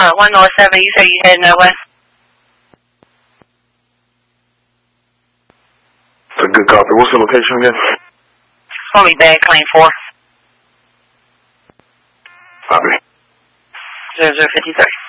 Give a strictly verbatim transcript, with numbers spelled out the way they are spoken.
Uh, one North seven, you say you heading that way? That's a good copy. What's the location again? It's going to be bag claim four. Copy. zero zero fifty-three.